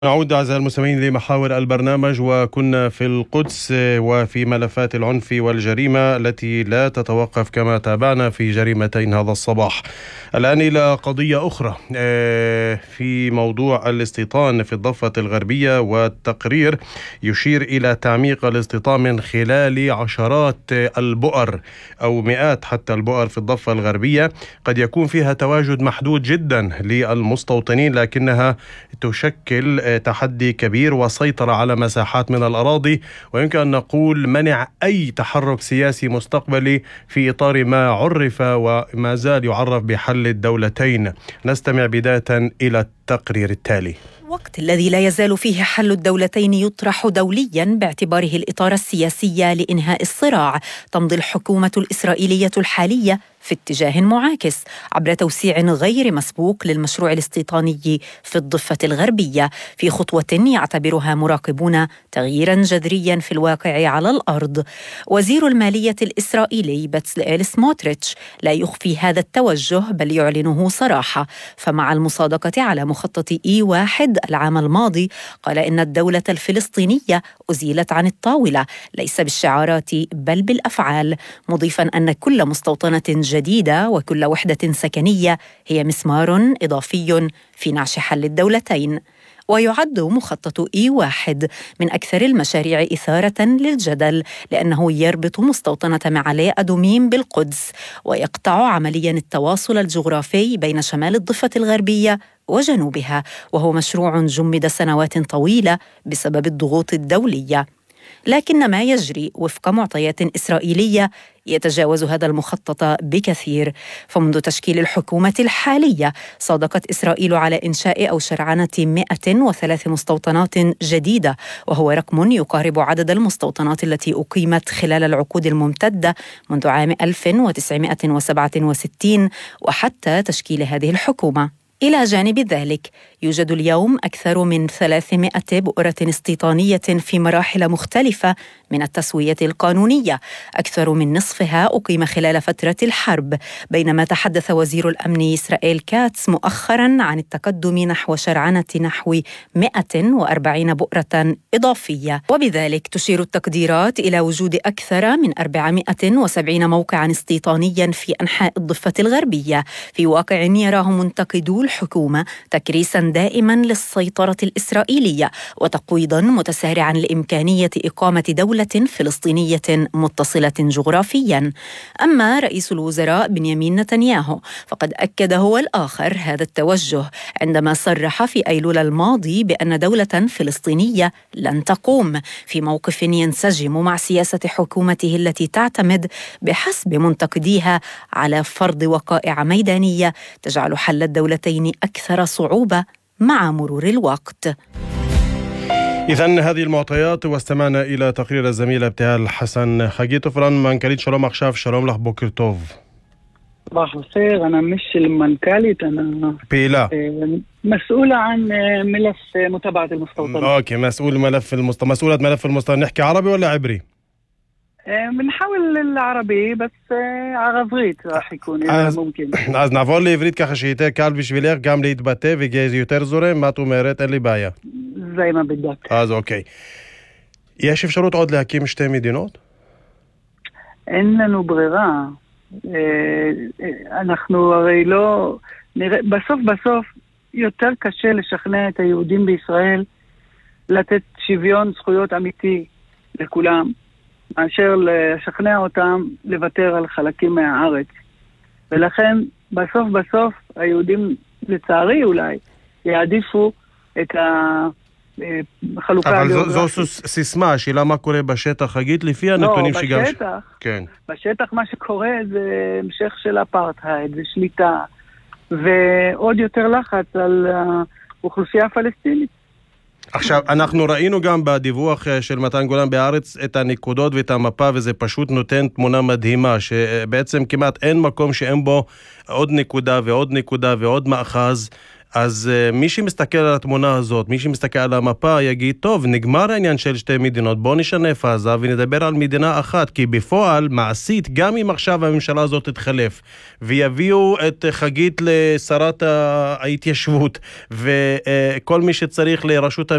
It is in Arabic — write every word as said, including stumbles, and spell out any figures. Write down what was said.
نعود أعزائي المستمعين لمحاور البرنامج، وكنا في القدس وفي ملفات العنف والجريمة التي لا تتوقف كما تابعنا في جريمتين هذا الصباح. الآن إلى قضية أخرى في موضوع الاستيطان في الضفة الغربية، والتقرير يشير إلى تعميق الاستيطان من خلال عشرات البؤر أو مئات حتى البؤر في الضفة الغربية. قد يكون فيها تواجد محدود جدا للمستوطنين، لكنها تشكل تحدي كبير وسيطرة على مساحات من الأراضي، ويمكن أن نقول منع أي تحرك سياسي مستقبلي في إطار ما عرف وما زال يعرف بحل الدولتين. نستمع بداية إلى التقرير التالي. الوقت الذي لا يزال فيه حل الدولتين يطرح دوليا باعتباره الإطار السياسي لإنهاء الصراع، تمضي الحكومة الإسرائيلية الحالية في اتجاه معاكس عبر توسيع غير مسبوق للمشروع الاستيطاني في الضفة الغربية، في خطوة يعتبرها مراقبون تغييرا جذريا في الواقع على الأرض. وزير المالية الإسرائيلي بتسلئيل سموتريتش لا يخفي هذا التوجه، بل يعلنه صراحة. فمع المصادقة على مخطط إي واحد العام الماضي، قال إن الدولة الفلسطينية أزيلت عن الطاولة، ليس بالشعارات بل بالأفعال، مضيفا أن كل مستوطنة جديدة وكل وحدة سكنية هي مسمار إضافي في نعش حل الدولتين. ويعد مخطط إي واحد من أكثر المشاريع إثارة للجدل، لأنه يربط مستوطنة معالي أدوميم بالقدس، ويقطع عمليا التواصل الجغرافي بين شمال الضفة الغربية وجنوبها، وهو مشروع جمد سنوات طويلة بسبب الضغوط الدولية. لكن ما يجري وفق معطيات إسرائيلية يتجاوز هذا المخطط بكثير. فمنذ تشكيل الحكومة الحالية صادقت إسرائيل على إنشاء أو شرعنة مئة وثلاث مستوطنات جديدة، وهو رقم يقارب عدد المستوطنات التي أقيمت خلال العقود الممتدة منذ عام ألف وتسعمئة وسبعة وستين وحتى تشكيل هذه الحكومة. إلى جانب ذلك يوجد اليوم أكثر من ثلاثمئة بؤرة استيطانية في مراحل مختلفة من التسوية القانونية، أكثر من نصفها أقيم خلال فترة الحرب، بينما تحدث وزير الأمن إسرائيل كاتس مؤخرا عن التقدم نحو شرعنة نحو مئة وأربعين بؤرة إضافية. وبذلك تشير التقديرات إلى وجود أكثر من أربعمئة وسبعين موقعا استيطانيا في أنحاء الضفة الغربية، في واقع يراه منتقدو الحكومة تكريسا دائما للسيطرة الإسرائيلية وتقويضا متسارعا لإمكانية إقامة دولة فلسطينية متصلة جغرافيا. أما رئيس الوزراء بنيامين نتنياهو فقد أكد هو الآخر هذا التوجه، عندما صرح في أيلول الماضي بأن دولة فلسطينية لن تقوم، في موقف ينسجم مع سياسة حكومته التي تعتمد بحسب منتقديها على فرض وقائع ميدانية تجعل حل الدولتين أكثر صعوبة مع مرور الوقت. إذن هذه المعطيات، واستمعنا إلى تقرير الزميلة ابتهال حسن. חגית עופרן, מנכ"לית שלום עכשיו, שלום לך, בוקר טוב. صباح الخير. أنا مش المنكاليت، أنا פעילה مسؤولة عن ملف متابعة المستوطنات. أوكي، مسؤول ملف المست... مسؤولة ملف المستوطنات. نحكي عربي ولا عبري؟ بنحاول العربي بس ערבית راح يكون إذا ممكن. אז נעבור לעברית ככה שיותר קל בשבילך גם להתבטא וזה יותר זורם. מה את אומרת? אין לי בעיה. زي ما بدك. אז אוקיי. יש אפשרות עוד להקים שתי מדינות? אין לנו ברירה. אנחנו הרי לא נראה, בסוף בסוף יותר קשה לשכנע את היהודים בישראל לתת שוויון זכויות אמיתי לכולם, מאשר לשכנע אותם לוותר על חלקים מהארץ. ולכן בסוף בסוף היהודים לצערי אולי יעדיפו את החלוקה. אבל זו, זו סיסמה, השאלה מה קורה בשטח, חגית, לפי הנתונים לא, שגם... בשטח, כן. בשטח מה שקורה זה המשך של אפרטהייד ושליטה, ועוד יותר לחץ על האוכלוסייה הפלסטינית. עכשיו, אנחנו ראינו גם בדיווח של מתן גולן בארץ את הנקודות ואת המפה, וזה פשוט נותן תמונה מדהימה, שבעצם כמעט אין מקום שאין בו עוד נקודה ועוד נקודה ועוד מאחז. אז מי שמסתכל על התמונה הזאת, מי שמסתכל על המפה, יגיד, טוב, נגמר העניין של שתי מדינות, בוא נשנה פאזה ונדבר על מדינה אחת, כי בפועל, מעשית, גם אם עכשיו הממשלה הזאת תתחלף, ויביאו את חגית לשרת ההתיישבות, וכל מי שצריך לרשות